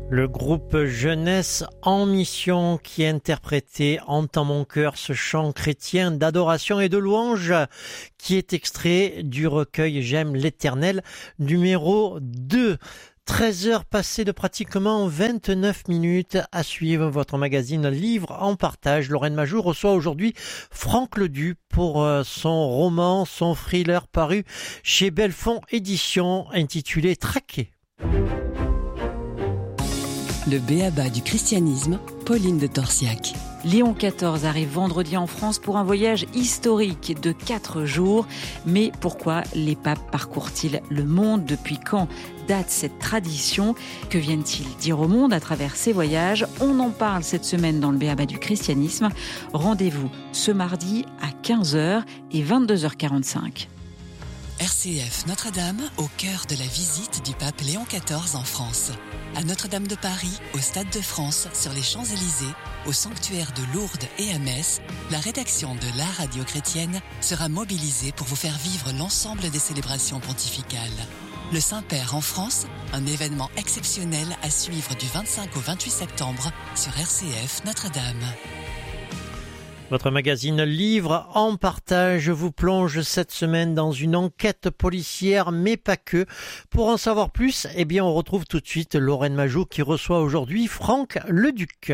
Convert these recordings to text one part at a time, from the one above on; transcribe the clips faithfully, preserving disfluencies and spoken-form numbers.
Le groupe Jeunesse en mission qui interprétait Entends mon cœur, ce chant chrétien d'adoration et de louange qui est extrait du recueil J'aime l'Éternel numéro deux. treize heures passées de pratiquement vingt-neuf minutes à suivre votre magazine Livre en partage. Lorraine Majou reçoit aujourd'hui Franck Leduc pour son roman, son thriller paru chez Belfond Éditions intitulé Traqué. Le b.a.-ba du christianisme, Pauline de Torsiac. Léon quatorze arrive vendredi en France pour un voyage historique de quatre jours. Mais pourquoi les papes parcourent-ils le monde? Depuis quand date cette tradition? Que viennent-ils dire au monde à travers ces voyages? On en parle cette semaine dans le b.a.-ba du christianisme. Rendez-vous ce mardi à quinze heures et vingt-deux heures quarante-cinq. R C F Notre-Dame, au cœur de la visite du pape Léon quatorze en France. À Notre-Dame de Paris, au Stade de France, sur les Champs-Élysées, au sanctuaire de Lourdes et à Metz, la rédaction de la radio chrétienne sera mobilisée pour vous faire vivre l'ensemble des célébrations pontificales. Le Saint-Père en France, un événement exceptionnel à suivre du vingt-cinq au vingt-huit septembre sur R C F Notre-Dame. Votre magazine Livre en partage vous plonge cette semaine dans une enquête policière, mais pas que. Pour en savoir plus, eh bien, on retrouve tout de suite Lorraine Majou qui reçoit aujourd'hui Franck Leduc.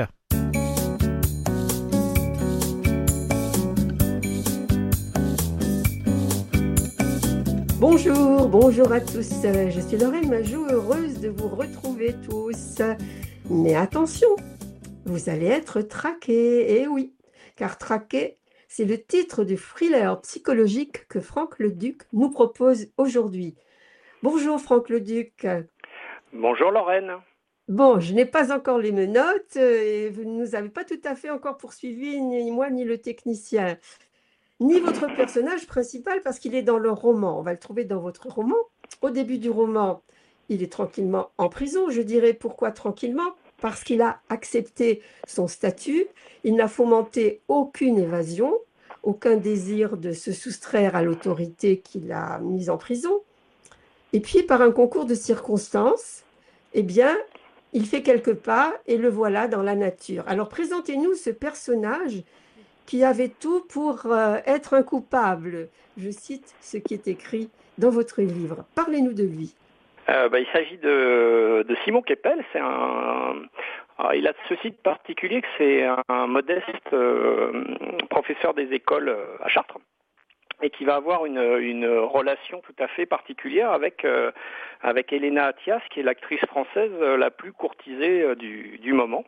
Bonjour, bonjour à tous. Je suis Lorraine Majou, heureuse de vous retrouver tous. Mais attention, vous allez être traqués, eh oui. Car Traqué, c'est le titre du thriller psychologique que Franck Leduc nous propose aujourd'hui. Bonjour Franck Leduc. Bonjour Lorraine. Bon, je n'ai pas encore les menottes et vous ne nous avez pas tout à fait encore poursuivi, ni moi ni le technicien, ni votre personnage principal parce qu'il est dans le roman. On va le trouver dans votre roman. Au début du roman, il est tranquillement en prison. Je dirais pourquoi tranquillement ? Parce qu'il a accepté son statut, il n'a fomenté aucune évasion, aucun désir de se soustraire à l'autorité qui l'a mise en prison. Et puis, par un concours de circonstances, eh bien, il fait quelques pas et le voilà dans la nature. Alors, présentez-nous ce personnage qui avait tout pour euh, être un coupable. Je cite ce qui est écrit dans votre livre. Parlez-nous de lui. Euh, bah, il s'agit de, de Simon Keppel. C'est un, alors, il a ceci de particulier que c'est un, un modeste euh, professeur des écoles à Chartres et qui va avoir une, une relation tout à fait particulière avec, euh, avec Helena Athias, qui est l'actrice française la plus courtisée du, du moment.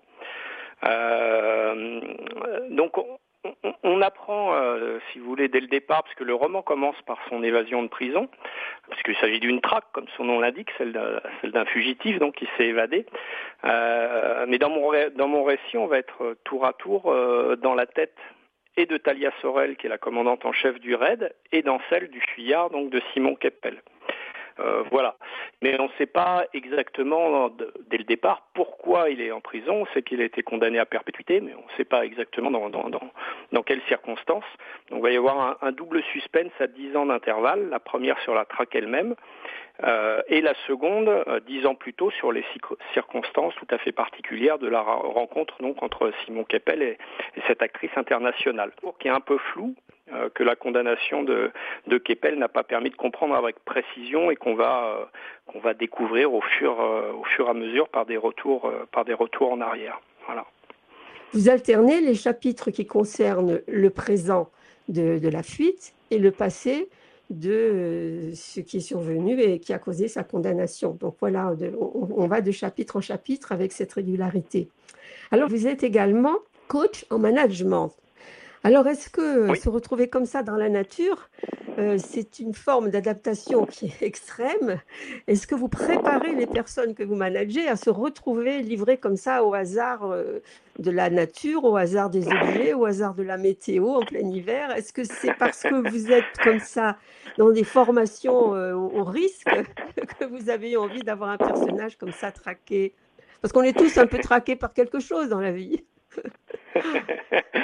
Euh, donc, on, On apprend, euh, si vous voulez, dès le départ, parce que le roman commence par son évasion de prison, parce qu'il s'agit d'une traque, comme son nom l'indique, celle d'un, celle d'un fugitif, donc qui s'est évadé. Euh, mais dans mon, ré, dans mon récit, on va être tour à tour euh, dans la tête et de Talia Sorel, qui est la commandante en chef du raid, et dans celle du fuyard, donc de Simon Keppel. Euh, voilà. Mais on ne sait pas exactement de, dès le départ pourquoi il est en prison. On sait qu'il a été condamné à perpétuité, mais on ne sait pas exactement dans, dans, dans, dans quelles circonstances. Donc il va y avoir un, un double suspense à dix ans d'intervalle, la première sur la traque elle-même, euh, et la seconde, euh, dix ans plus tôt, sur les circonstances tout à fait particulières de la rencontre donc, entre Simon Keppel et, et cette actrice internationale, qui est un peu floue, euh, que la condamnation de, de Keppel n'a pas permis de comprendre avec précision et qu'on va, euh, qu'on va découvrir au fur, euh, au fur et à mesure par des retours, euh, par des retours en arrière. Voilà. Vous alternez les chapitres qui concernent le présent de, de la fuite et le passé de euh, ce qui est survenu et qui a causé sa condamnation. Donc voilà, de, on, on va de chapitre en chapitre avec cette régularité. Alors vous êtes également coach en management. Alors est-ce que oui. se retrouver comme ça dans la nature, euh, c'est une forme d'adaptation qui est extrême? Est-ce que vous préparez les personnes que vous managez à se retrouver livrées comme ça au hasard euh, de la nature, au hasard des objets, au hasard de la météo en plein hiver? Est-ce que c'est parce que vous êtes comme ça dans des formations euh, au, au risque que vous avez eu envie d'avoir un personnage comme ça traqué? Parce qu'on est tous un peu traqués par quelque chose dans la vie.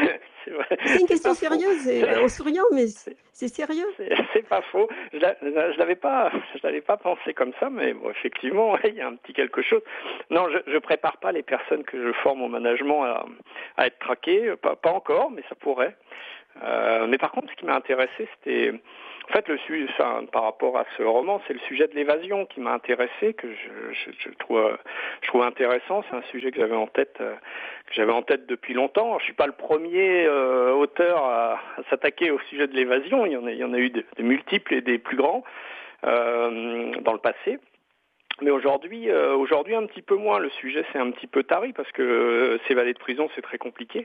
c'est vrai. C'est une question C'est pas faux. sérieuse, et, C'est- en souriant, mais c'est- c'est sérieux. C'est c'est pas faux. Je l'a- je l'avais pas, je l'avais pas pensé comme ça, mais bon, effectivement, ouais, il y a un petit quelque chose. Non, je, je prépare pas les personnes que je forme au management à, à être traquées, pas, pas encore, mais ça pourrait. Euh, mais par contre, ce qui m'a intéressé, c'était, en fait, le sujet, enfin, par rapport à ce roman, c'est le sujet de l'évasion qui m'a intéressé, que je, je, je trouve, je trouve intéressant. C'est un sujet que j'avais en tête, euh, que j'avais en tête depuis longtemps. Alors, je suis pas le premier euh, auteur à, à s'attaquer au sujet de l'évasion. Il y en a, il y en a eu de, de multiples et des plus grands euh, dans le passé. Mais aujourd'hui, euh, aujourd'hui un petit peu moins. Le sujet c'est un petit peu tari parce que euh, s'évader de prison c'est très compliqué.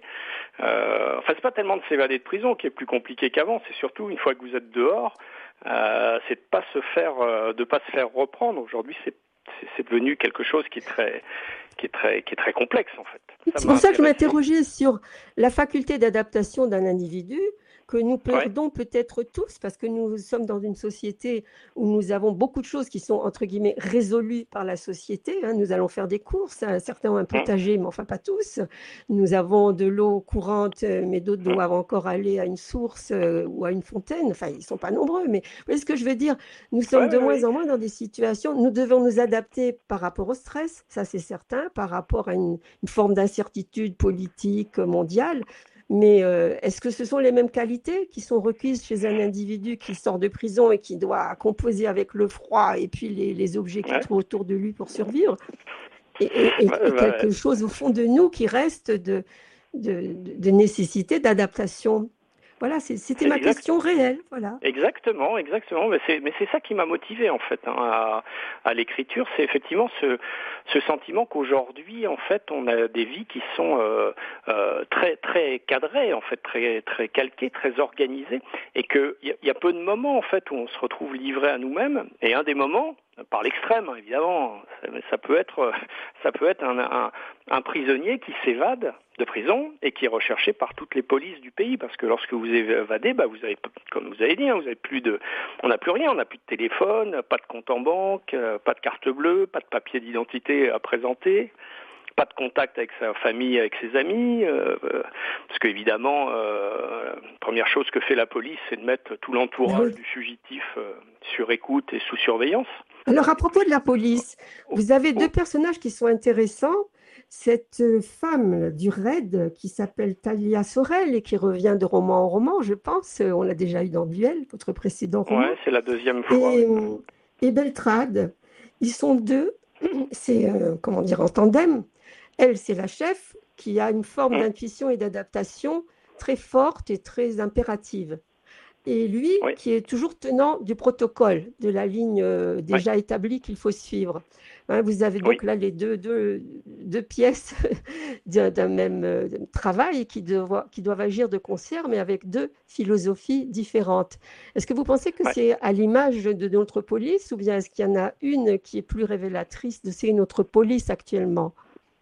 Euh, enfin c'est pas tellement de s'évader de prison qui est plus compliqué qu'avant. C'est surtout une fois que vous êtes dehors, euh, c'est de pas se faire, euh, de pas se faire reprendre. Aujourd'hui c'est, c'est c'est devenu quelque chose qui est très, qui est très, qui est très complexe en fait. Ça C'est m'a pour ça que je intéressé. m'interrogeais sur la faculté d'adaptation d'un individu que nous Ouais. perdons peut-être tous parce que nous sommes dans une société où nous avons beaucoup de choses qui sont entre guillemets résolues par la société. hein. Nous allons faire des courses, hein. Certains ont un Hum, potager, mais enfin pas tous. Nous avons de l'eau courante, euh, mais d'autres hum. doivent encore aller à une source euh, ou à une fontaine. Enfin, ils ne sont pas nombreux, mais vous voyez ce que je veux dire? Nous sommes Ouais, de ouais, moins ouais. en moins dans des situations, nous devons nous adapter par rapport au stress, ça c'est certain, par rapport à une, une forme d'incertitude politique mondiale. Mais euh, est-ce que ce sont les mêmes qualités qui sont requises chez un individu qui sort de prison et qui doit composer avec le froid et puis les, les objets qu'il Ouais. trouve autour de lui pour survivre? Et, et- et- Bah, et bah, quelque chose au fond de nous qui reste de, de, de- de nécessité d'adaptation. Voilà, c'est- c'était c'est ma exact. question réelle. Voilà. Exactement, exactement. Mais c'est, mais c'est ça qui m'a motivé en fait hein, à, à l'écriture. C'est effectivement ce, ce sentiment qu'aujourd'hui, en fait, on a des vies qui sont euh, euh, très, très cadrées, en fait, très, très calquées, très organisées, et qu'il y, a- y a peu de moments en fait où on se retrouve livré à nous-mêmes. Et un des moments, par l'extrême hein, évidemment, ça, ça peut être, ça peut être un, un, un prisonnier qui s'évade de prison et qui est recherché par toutes les polices du pays parce que lorsque vous évadez, bah vous avez, comme vous avez dit, hein, vous avez plus de, on n'a plus rien, on n'a plus de téléphone, pas de compte en banque, euh, pas de carte bleue, pas de papier d'identité à présenter, pas de contact avec sa famille, avec ses amis, euh, euh, parce qu'évidemment, euh, la première chose que fait la police, c'est de mettre tout Ben l'entourage oui. du fugitif euh, sur écoute et sous surveillance. Alors, à Et propos puis, de la police, vous avez deux personnages qui sont intéressants. Cette euh, femme du raid qui s'appelle Talia Sorel et qui revient de roman en roman, je pense, euh, on l'a déjà eu dans Duel, votre précédent roman, ouais, c'est la deuxième fois. et, Ouais. euh, et Beltrade. Ils sont deux, c'est, euh, comment dire, en tandem. Elle, c'est la chef qui a une forme Hum, d'intuition et d'adaptation très forte et très impérative. Et lui, oui, qui est toujours tenant du protocole, de la ligne euh, ouais, déjà établie qu'il faut suivre. Hein, vous avez oui. donc là les deux, deux, deux pièces d'un d'un même euh, travail qui, devo- qui doivent agir de concert, mais avec deux philosophies différentes. Est-ce que vous pensez que Ouais. c'est à l'image de notre police, ou bien est-ce qu'il y en a une qui est plus révélatrice de c'est notre police actuellement?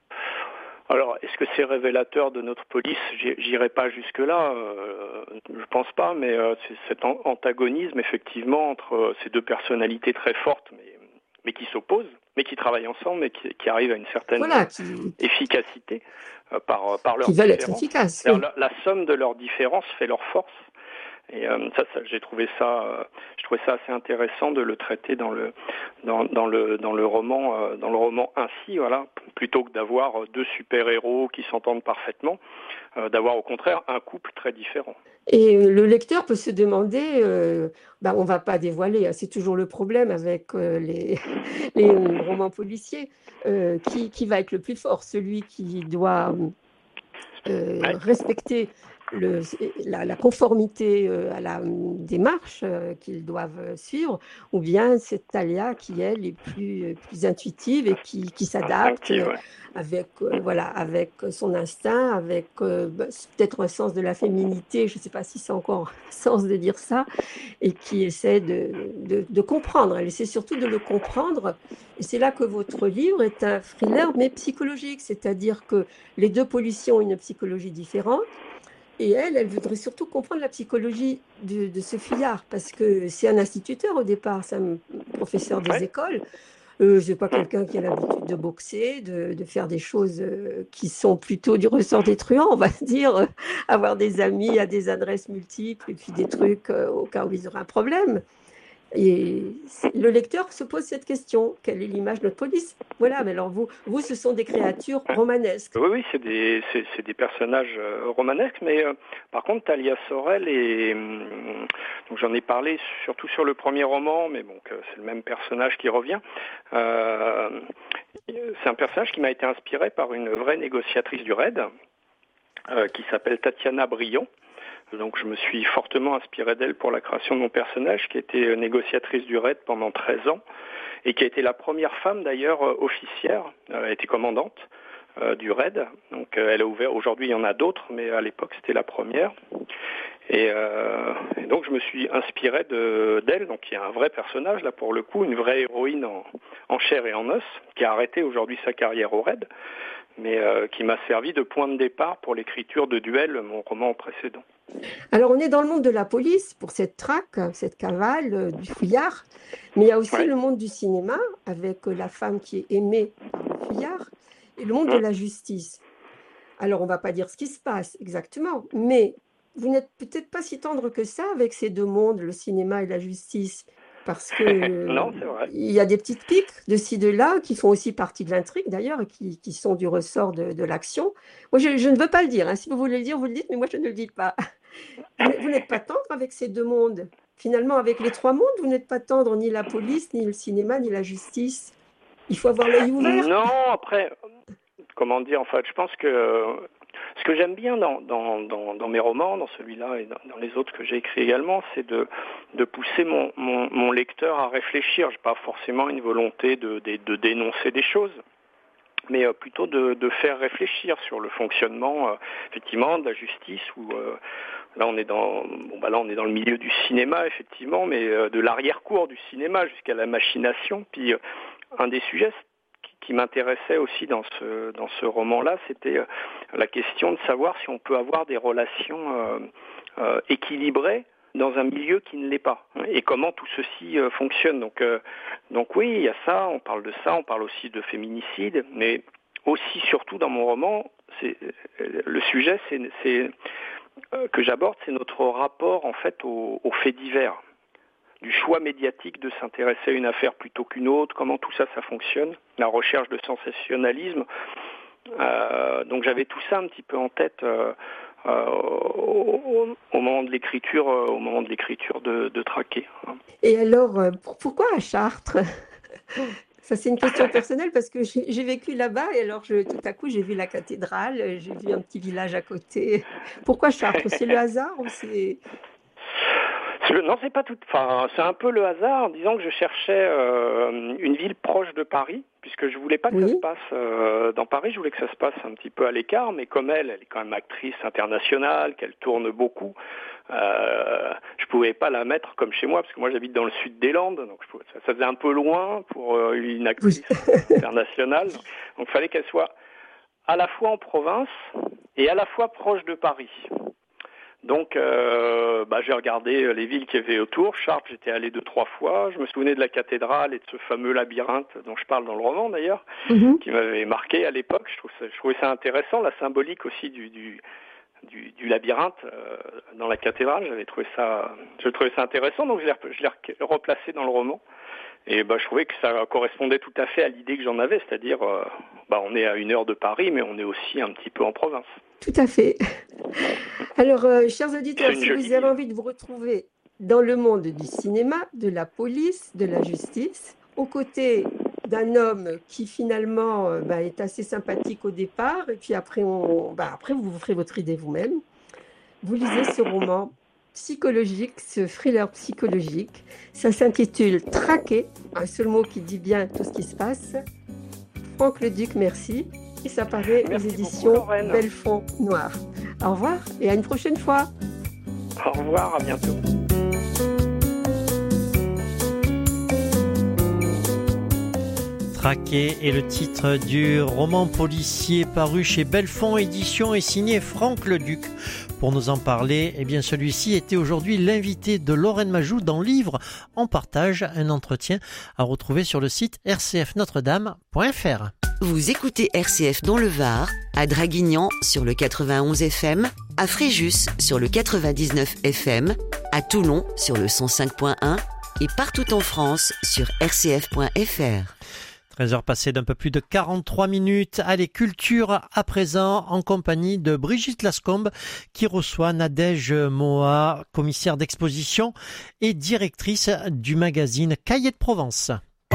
Alors, est-ce que c'est révélateur de notre police? J'y- J'irai pas jusque-là, euh, je pense pas, mais euh, c'est cet an- antagonisme effectivement entre euh, ces deux personnalités très fortes, mais, mais qui s'opposent, mais qui travaillent ensemble et qui, qui arrivent à une certaine Voilà, euh, qui, efficacité euh, par, par qui leurs veulent être différences. efficaces, Alors, oui. la, la somme de leurs différences fait leur force. Et euh, ça, ça j'ai trouvé ça, euh, je trouvais ça assez intéressant de le traiter dans le dans, dans le dans le roman euh, dans le roman ainsi, voilà, plutôt que d'avoir deux super héros qui s'entendent parfaitement, euh, d'avoir au contraire un couple très différent. Et euh, le lecteur peut se demander, euh, bah, on ne va pas dévoiler, hein, c'est toujours le problème avec euh, les, les euh, romans policiers, euh, qui, qui va être le plus fort, celui qui doit euh, Ouais, respecter le, la, la conformité euh, à la hum, démarche euh, qu'ils doivent suivre, ou bien c'est Talia qui, elle, est plus, euh, plus intuitive et qui, qui s'adapte instinctive. euh, Ouais. avec, euh, voilà, avec son instinct, avec euh, bah, peut-être un sens de la féminité, je ne sais pas si c'est encore un sens de dire ça, et qui essaie de, de, de comprendre. Elle essaie surtout de le comprendre. Et c'est là que votre livre est un thriller, mais psychologique, c'est-à-dire que les deux policiers ont une psychologie différente. Et elle, elle voudrait surtout comprendre la psychologie de, de ce fillard, parce que c'est un instituteur au départ, c'est un professeur des Ouais. écoles. Euh, c'est pas quelqu'un qui a l'habitude de boxer, de, de faire des choses euh, qui sont plutôt du ressort des truands, on va dire, euh, avoir des amis à des adresses multiples et puis des trucs euh, au cas où ils auraient un problème. Et le lecteur se pose cette question, quelle est l'image de notre police? Voilà, mais alors vous, vous, ce sont des créatures romanesques. Oui, oui, c'est des, c'est, c'est des personnages euh, romanesques, mais euh, par contre, Talia Sorel, et, hum, donc j'en ai parlé surtout sur le premier roman, mais bon, que c'est le même personnage qui revient. Euh, c'est un personnage qui m'a été inspiré par une vraie négociatrice du raid, euh, qui s'appelle Tatiana Brion. Donc je me suis fortement inspiré d'elle pour la création de mon personnage, qui était négociatrice du raid pendant treize ans, et qui a été la première femme d'ailleurs officière, elle était commandante euh, du raid. Donc euh, elle a ouvert, aujourd'hui il y en a d'autres, mais à l'époque c'était la première. Et, euh, et donc je me suis inspiré de, d'elle, donc qui est un vrai personnage là pour le coup, une vraie héroïne en, en chair et en os, qui a arrêté aujourd'hui sa carrière au raid, mais euh, qui m'a servi de point de départ pour l'écriture de Duel, mon roman précédent. Alors on est dans le monde de la police pour cette traque, cette cavale euh, du fouillard, mais il y a aussi ouais. le monde du cinéma avec euh, la femme qui est aimée par le fouillard et le monde mmh. de la justice. Alors on ne va pas dire ce qui se passe exactement, mais vous n'êtes peut-être pas si tendre que ça avec ces deux mondes, le cinéma et la justice. Parce que non, c'est vrai. Il y a des petites piques de ci, de là, qui font aussi partie de l'intrigue d'ailleurs, et qui, qui sont du ressort de, de l'action. Moi, je, je ne veux pas le dire. Hein. Si vous voulez le dire, vous le dites, mais moi, je ne le dis pas. Vous, vous n'êtes pas tendre avec ces deux mondes. Finalement, avec les trois mondes, vous n'êtes pas tendre ni la police, ni le cinéma, ni la justice. Il faut avoir l'œil ouvert. Non, après, comment dire, en fait, je pense que... Ce que j'aime bien dans, dans, dans, dans mes romans, dans celui-là et dans, dans les autres que j'ai écrits également, c'est de, de pousser mon, mon, mon lecteur à réfléchir. Je n'ai pas forcément une volonté de, de, de dénoncer des choses, mais euh, plutôt de, de faire réfléchir sur le fonctionnement euh, effectivement de la justice. Où, euh, là, on est dans, bon, bah là, on est dans le milieu du cinéma, effectivement, mais euh, de l'arrière-cour du cinéma jusqu'à la machination. Puis, euh, un des sujets qui m'intéressait aussi dans ce dans ce roman-là, c'était euh, la question de savoir si on peut avoir des relations euh, euh, équilibrées dans un milieu qui ne l'est pas, hein, et comment tout ceci euh, fonctionne. Donc euh, donc oui, il y a ça, on parle de ça, on parle aussi de féminicide, mais aussi surtout dans mon roman, c'est le sujet, c'est, c'est euh, que j'aborde, c'est notre rapport en fait aux, aux faits divers. Du choix médiatique de s'intéresser à une affaire plutôt qu'une autre, comment tout ça, ça fonctionne, la recherche de sensationnalisme. Euh, donc j'avais tout ça un petit peu en tête euh, euh, au, au moment de l'écriture, euh, au moment de l'écriture de, de Traqué. Et alors, euh, pourquoi à Chartres? Ça, c'est une question personnelle parce que j'ai, j'ai vécu là-bas et alors je, tout à coup, j'ai vu la cathédrale, j'ai vu un petit village à côté. Pourquoi Chartres? C'est le hasard ou c'est... Non, c'est pas tout. Enfin, c'est un peu le hasard en disant que je cherchais euh, une ville proche de Paris, puisque je voulais pas que oui. ça se passe euh, dans Paris. Je voulais que ça se passe un petit peu à l'écart, mais comme elle, elle est quand même actrice internationale, qu'elle tourne beaucoup, euh, je pouvais pas la mettre comme chez moi, parce que moi j'habite dans le sud des Landes, donc je pouvais, ça, ça faisait un peu loin pour euh, une actrice oui. internationale. Donc il fallait qu'elle soit à la fois en province et à la fois proche de Paris. Donc, euh, bah, j'ai regardé les villes qui avaient autour. Chartres, j'étais allé deux, trois fois. Je me souvenais de la cathédrale et de ce fameux labyrinthe dont je parle dans le roman d'ailleurs, mm-hmm. qui m'avait marqué à l'époque. Je, trouve ça, je trouvais ça intéressant, la symbolique aussi du, du, du, du labyrinthe euh, dans la cathédrale. J'avais trouvé ça, je trouvais ça intéressant, donc je l'ai, je l'ai replacé dans le roman. Et bah, je trouvais que ça correspondait tout à fait à l'idée que j'en avais, c'est-à-dire, euh, bah, on est à une heure de Paris, mais on est aussi un petit peu en province. Tout à fait. Alors, euh, chers auditeurs, si vous avez envie de vous retrouver dans le monde du cinéma, de la police, de la justice, aux côtés d'un homme qui finalement euh, bah, est assez sympathique au départ, et puis après, on, bah, après vous vous ferez votre idée vous-même, vous lisez ce roman psychologique, ce thriller psychologique. Ça s'intitule « Traqué », un seul mot qui dit bien tout ce qui se passe. Franck Leduc, merci. Et ça paraît aux éditions Belfond Noir. Au revoir et à une prochaine fois. Au revoir, à bientôt. Traqué est le titre du roman policier paru chez Belfond Éditions et signé Franck Leduc. Pour nous en parler, eh bien celui-ci était aujourd'hui l'invité de Lorraine Majou dans Livre en partage, un entretien à retrouver sur le site r c f notre dame point f r. Vous écoutez R C F dans le Var, à Draguignan sur le quatre-vingt-onze F M, à Fréjus sur le quatre-vingt-dix-neuf F M, à Toulon sur le cent cinq point un et partout en France sur r c f point f r. treize heures passées d'un peu plus de quarante-trois minutes. Allez, culture à présent en compagnie de Brigitte Lascombe qui reçoit Nadège Moha, commissaire d'exposition et directrice du magazine Cahiers de Provence.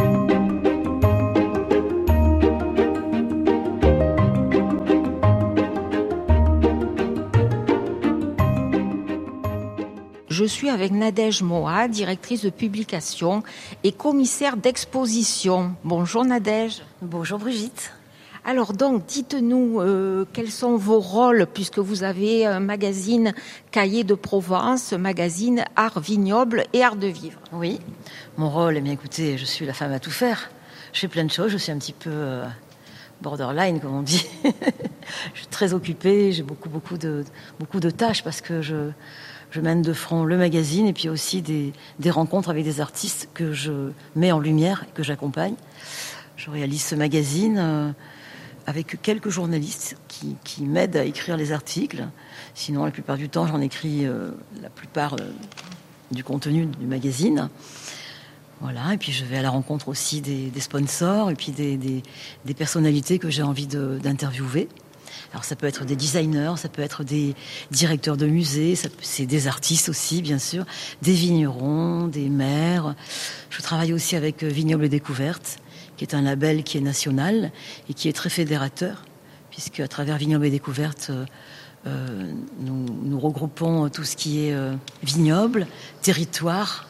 Je suis avec Nadège Moha, directrice de publication et commissaire d'exposition. Bonjour Nadège. Bonjour Brigitte. Alors donc, dites-nous euh, quels sont vos rôles puisque vous avez un magazine Cahiers de Provence, magazine art vignoble et art de vivre. Oui, mon rôle, eh bien écoutez, je suis la femme à tout faire. Je fais plein de choses, je suis un petit peu euh, borderline comme on dit. Je suis très occupée, j'ai beaucoup beaucoup de beaucoup de tâches parce que je Je mène de front le magazine et puis aussi des, des rencontres avec des artistes que je mets en lumière et que j'accompagne. Je réalise ce magazine euh, avec quelques journalistes qui, qui m'aident à écrire les articles. Sinon, la plupart du temps, j'en écris euh, la plupart euh, du contenu du magazine. Voilà, et puis je vais à la rencontre aussi des, des sponsors et puis des, des, des personnalités que j'ai envie de, d'interviewer. Alors ça peut être des designers, ça peut être des directeurs de musées, ça peut, c'est des artistes aussi bien sûr, des vignerons, des maires. Je travaille aussi avec Vignoble et Découverte, qui est un label qui est national et qui est très fédérateur, puisque à travers Vignoble et Découverte, euh, nous, nous regroupons tout ce qui est euh, vignoble, territoire,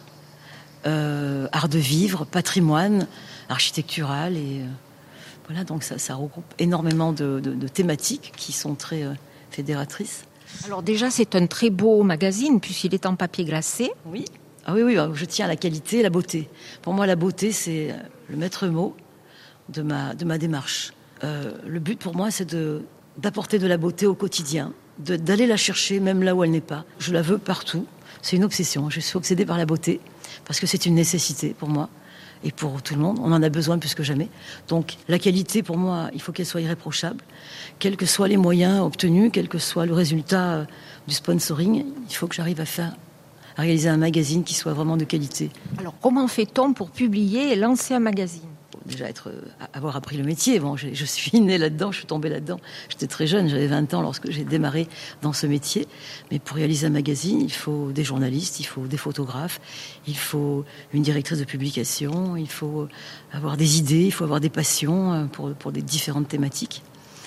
euh, art de vivre, patrimoine architectural et... Euh, Voilà, donc ça, ça regroupe énormément de, de, de thématiques qui sont très euh, fédératrices. Alors déjà, c'est un très beau magazine puisqu'il est en papier glacé. Oui, ah oui, oui, je tiens à la qualité et la beauté. Pour moi, la beauté, c'est le maître mot de ma, de ma démarche. Euh, le but pour moi, c'est de, d'apporter de la beauté au quotidien, de, d'aller la chercher même là où elle n'est pas. Je la veux partout. C'est une obsession. Je suis obsédée par la beauté parce que c'est une nécessité pour moi. Et pour tout le monde, on en a besoin plus que jamais. Donc la qualité, pour moi, il faut qu'elle soit irréprochable. Quels que soient les moyens obtenus, quel que soit le résultat euh, du sponsoring, il faut que j'arrive à faire, à réaliser un magazine qui soit vraiment de qualité. Alors comment fait-on pour publier et lancer un magazine ? Déjà être, euh, avoir appris le métier. Bon, je, je suis née là-dedans, je suis tombée là-dedans. J'étais très jeune, j'avais vingt ans lorsque j'ai démarré dans ce métier. Mais pour réaliser un magazine, il faut des journalistes, il faut des photographes, il faut une directrice de publication, il faut avoir des idées, il faut avoir des passions pour, pour des différentes thématiques.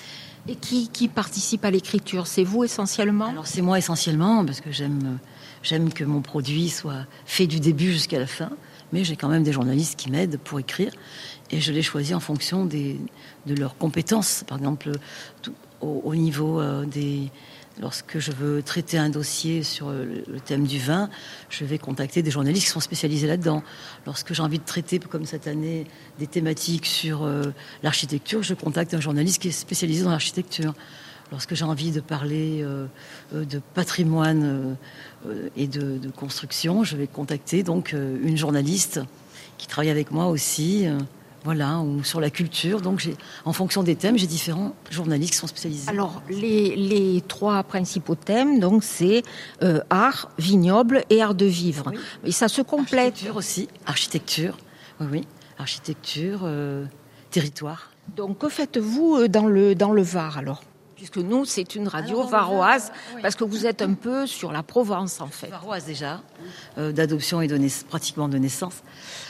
Et qui, qui participe à l'écriture ? C'est vous essentiellement ? Alors c'est moi essentiellement, parce que j'aime, j'aime que mon produit soit fait du début jusqu'à la fin. Mais j'ai quand même des journalistes qui m'aident pour écrire et je les choisis en fonction des, de leurs compétences. Par exemple, tout, au, au niveau euh, des... Lorsque je veux traiter un dossier sur le, le thème du vin, je vais contacter des journalistes qui sont spécialisés là-dedans. Lorsque j'ai envie de traiter, comme cette année, des thématiques sur euh, l'architecture, je contacte un journaliste qui est spécialisé dans l'architecture. Lorsque j'ai envie de parler euh, de patrimoine euh, et de, de construction, je vais contacter donc euh, une journaliste qui travaille avec moi aussi, euh, voilà, ou sur la culture. Donc, j'ai, en fonction des thèmes, j'ai différents journalistes qui sont spécialisés. Alors, les, les trois principaux thèmes, donc, c'est euh, art, vignoble et art de vivre. Oui. Et ça se complète. Architecture aussi, architecture, oui, oui, architecture, euh, territoire. Donc, que faites-vous dans le, dans le Var, alors ? Puisque nous, c'est une radio alors, varoise, oui. Parce que vous êtes un peu sur la Provence, en fait. Varoise déjà, euh, d'adoption et de naiss- pratiquement de naissance.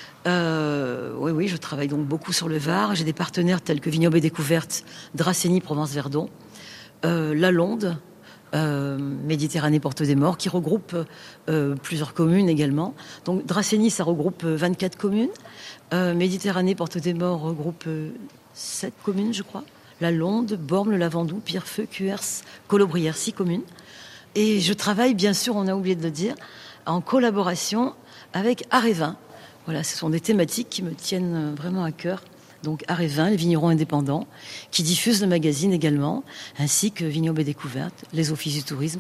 Euh, oui, oui, je travaille donc beaucoup sur le Var. J'ai des partenaires tels que Vignoble et Découverte, Dracénie, Provence-Verdon, euh, La Londe, euh, Méditerranée, Porte des Morts, qui regroupe euh, plusieurs communes également. Donc Dracénie, ça regroupe vingt-quatre communes. Euh, Méditerranée, Porte des Morts regroupe euh, sept communes, je crois. La Londe, Bormes, le Lavandou, Pierrefeu, Cuers, Colobrières, six communes. Et je travaille, bien sûr, on a oublié de le dire, en collaboration avec Art et Vin. Voilà, ce sont des thématiques qui me tiennent vraiment à cœur. Donc Art et Vin, les vignerons indépendants, qui diffusent le magazine également, ainsi que Vignoble et Découverte, les offices du tourisme,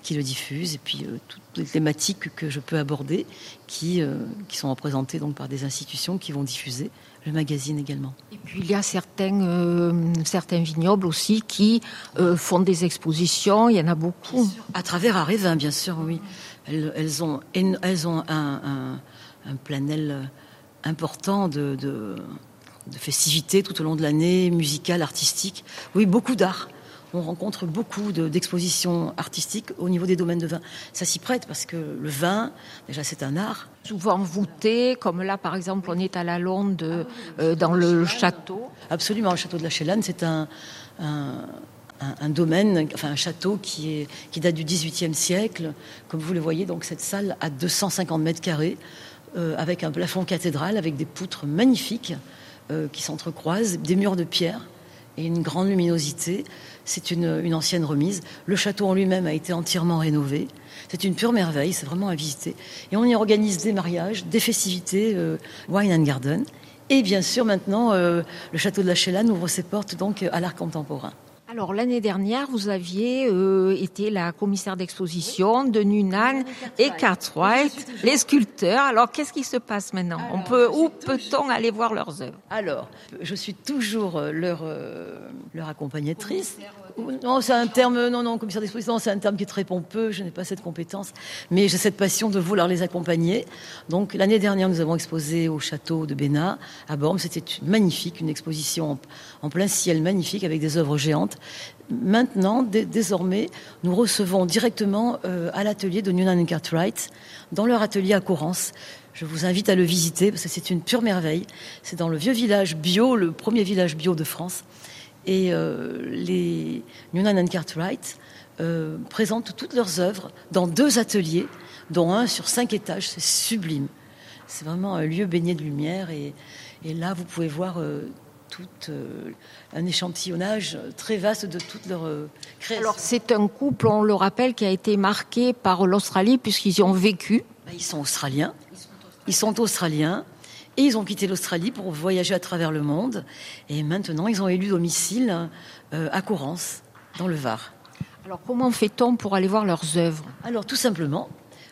qui le diffuse, et puis euh, toutes les thématiques que je peux aborder, qui, euh, qui sont représentées donc par des institutions qui vont diffuser le magazine également. Et puis il y a certains, euh, certains vignobles aussi qui euh, font des expositions, il y en a beaucoup. À travers Arévin, bien sûr, oui. Elles, elles ont, elles ont un, un, un planel important de, de, de festivités tout au long de l'année, musicales, artistiques. Oui, beaucoup d'art. On rencontre beaucoup de, d'expositions artistiques au niveau des domaines de vin. Ça s'y prête parce que le vin, déjà, c'est un art. Souvent voûté, comme là, par exemple, on est à la Londe, euh, dans le château. Absolument, le château de la Chélane, c'est un, un, un, un domaine, enfin un château qui, est, qui date du dix-huitième siècle. Comme vous le voyez, donc cette salle a deux cent cinquante mètres carrés, euh, avec un plafond cathédral, avec des poutres magnifiques euh, qui s'entrecroisent, des murs de pierre et une grande luminosité. C'est une, une ancienne remise. Le château en lui-même a été entièrement rénové. C'est une pure merveille, c'est vraiment à visiter. Et on y organise des mariages, des festivités, euh, wine and garden. Et bien sûr, maintenant, euh, le château de la Chélane ouvre ses portes donc à l'art contemporain. Alors l'année dernière, vous aviez euh, été la commissaire d'exposition de Nunnan et Cartwright, les sculpteurs. Alors qu'est-ce qui se passe maintenant? On peut, où peut-on aller voir leurs œuvres? Alors, je suis toujours leur, euh, leur accompagnatrice. Non, c'est un terme, non, non, commissaire d'exposition, non, c'est un terme qui est très pompeux, je n'ai pas cette compétence, mais j'ai cette passion de vouloir les accompagner. Donc, l'année dernière, nous avons exposé au château de Bénat, à Bormes. C'était une magnifique, une exposition en, en plein ciel magnifique, avec des œuvres géantes. Maintenant, d- désormais, nous recevons directement euh, à l'atelier de Nunnan and Cartwright, dans leur atelier à Correns. Je vous invite à le visiter, parce que c'est une pure merveille. C'est dans le vieux village bio, le premier village bio de France. Et euh, les Nunnan and Cartwright euh, présentent toutes leurs œuvres dans deux ateliers, dont un sur cinq étages. C'est sublime. C'est vraiment un lieu baigné de lumière. Et, et là, vous pouvez voir euh, tout euh, un échantillonnage très vaste de toutes leurs euh, créations. Alors c'est un couple, on le rappelle, qui a été marqué par l'Australie puisqu'ils y ont vécu. Ils sont australiens. Ils sont australiens. Et ils ont quitté l'Australie pour voyager à travers le monde. Et maintenant, ils ont élu domicile euh, à Correns, dans le Var. Alors, comment fait-on pour aller voir leurs œuvres? Alors, tout simplement,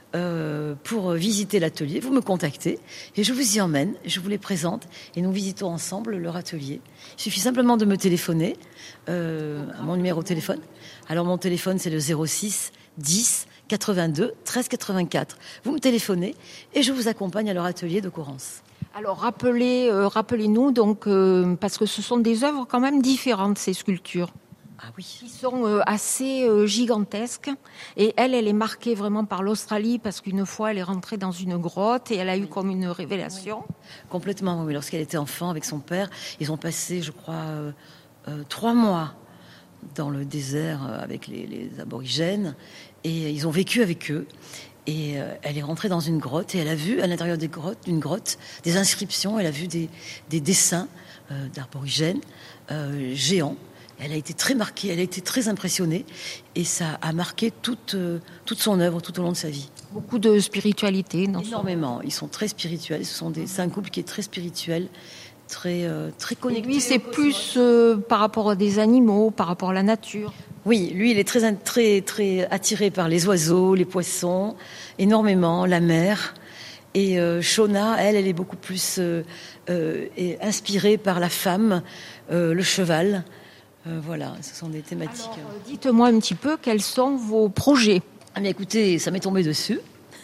euh, pour visiter l'atelier, vous me contactez et je vous y emmène, je vous les présente et nous visitons ensemble leur atelier. Il suffit simplement de me téléphoner euh, à mon numéro de téléphone. Alors, mon téléphone, c'est le zéro six dix quatre-vingt-deux treize quatre-vingt-quatre. Vous me téléphonez et je vous accompagne à leur atelier de Correns. Alors rappelez, euh, rappelez-nous donc euh, parce que ce sont des œuvres quand même différentes, ces sculptures. Ah oui. Qui sont euh, assez euh, gigantesques. Et elle, elle est marquée vraiment par l'Australie parce qu'une fois, elle est rentrée dans une grotte et elle a eu comme une révélation. Oui. Complètement, oui. Lorsqu'elle était enfant avec son père, ils ont passé, je crois, euh, euh, trois mois dans le désert avec les, les aborigènes et ils ont vécu avec eux. Et euh, elle est rentrée dans une grotte et elle a vu à l'intérieur des grottes, d'une grotte, des inscriptions. Elle a vu des, des dessins euh, d'aborigènes euh, géants. Elle a été très marquée, elle a été très impressionnée et ça a marqué toute euh, toute son œuvre tout au long de sa vie. Beaucoup de spiritualité, non? Énormément. Ils sont très spirituels. Ce sont des, c'est un couple qui est très spirituel, très euh, très connecté. Et lui, c'est plus euh, par rapport à des animaux, par rapport à la nature. Oui, lui, il est très, très, très attiré par les oiseaux, les poissons, énormément, la mer. Et euh, Shona, elle, elle est beaucoup plus euh, euh, inspirée par la femme, euh, le cheval. Euh, voilà, ce sont des thématiques. Alors, euh, dites-moi un petit peu, quels sont vos projets? Ah, mais écoutez, ça m'est tombé dessus.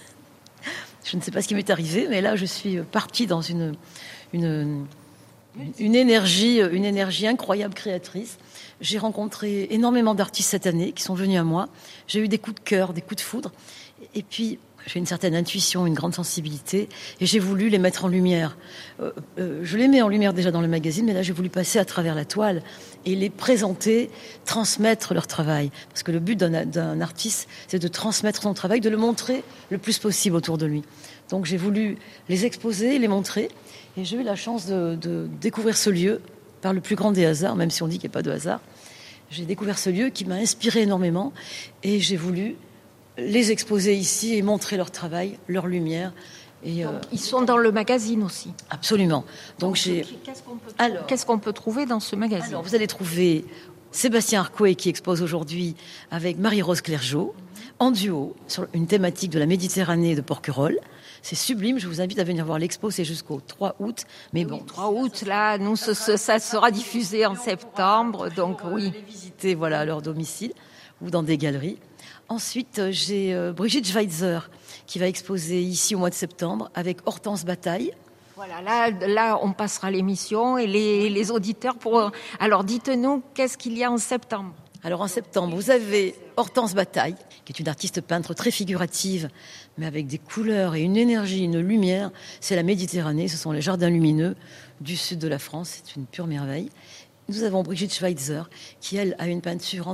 Je ne sais pas ce qui m'est arrivé, mais là, je suis partie dans une, une, une, énergie, une énergie incroyable, créatrice. J'ai rencontré énormément d'artistes cette année qui sont venus à moi. J'ai eu des coups de cœur, des coups de foudre. Et puis, j'ai une certaine intuition, une grande sensibilité. Et j'ai voulu les mettre en lumière. Euh, euh, je les mets en lumière déjà dans le magazine, mais là, j'ai voulu passer à travers la toile et les présenter, transmettre leur travail. Parce que le but d'un, d'un artiste, c'est de transmettre son travail, de le montrer le plus possible autour de lui. Donc, j'ai voulu les exposer, les montrer. Et j'ai eu la chance de, de découvrir ce lieu par le plus grand des hasards, même si on dit qu'il n'y a pas de hasard. J'ai découvert ce lieu qui m'a inspiré énormément et j'ai voulu les exposer ici et montrer leur travail, leur lumière. Et Donc, euh... ils sont dans le magazine aussi. Absolument. Donc, Donc j'ai... Qu'est-ce qu'on peut, alors, qu'est-ce qu'on peut trouver dans ce magazine? Alors, vous allez trouver Sébastien Arcouet qui expose aujourd'hui avec Marie-Rose Clergeau, en duo sur une thématique de la Méditerranée de Porquerolles. C'est sublime, je vous invite à venir voir l'expo, c'est jusqu'au trois août. Mais bon, oui, trois août, là, nous, ce, ce, ça sera diffusé en septembre, donc oui. Les visiter, voilà, à leur domicile ou dans des galeries. Ensuite, j'ai euh, Brigitte Schweitzer qui va exposer ici au mois de septembre avec Hortense Bataille. Voilà, là, là, on passera l'émission et les, les auditeurs pour... Alors, dites-nous, qu'est-ce qu'il y a en septembre ? Alors en septembre, vous avez Hortense Bataille, qui est une artiste peintre très figurative, mais avec des couleurs et une énergie, une lumière. C'est la Méditerranée, ce sont les jardins lumineux du sud de la France, c'est une pure merveille. Nous avons Brigitte Schweitzer, qui elle a une peinture